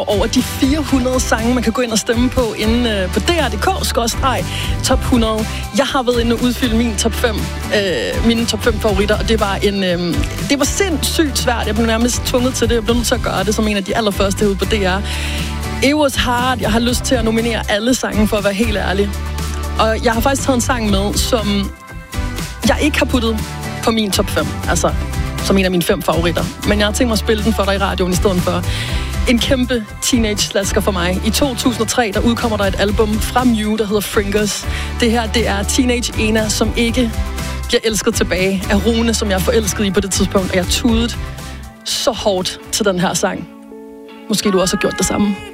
over de 400 sange, man kan gå ind og stemme på inde på dr.dk/top 100. Jeg har været inde og udfylde mine top 5 favoritter, og det var sindssygt svært. Jeg blev nærmest tvunget til det. Jeg blev nødt til at gøre det som en af de allerførste herude på DR. It was hard. Jeg har lyst til at nominere alle sange, for at være helt ærlig. Og jeg har faktisk taget en sang med, som jeg ikke har puttet på min top 5. Altså, som en af mine 5 favoritter. Men jeg har tænkt mig at spille den for dig i radioen i stedet for. En kæmpe teenage-slasker for mig. I 2003, der udkommer der et album fra Mew, der hedder Fringers. Det her, det er Teenage Ena, som ikke bliver elsket tilbage af Rune, som jeg er forelsket i på det tidspunkt. Og jeg tudede så hårdt til den her sang. Måske du også har gjort det samme.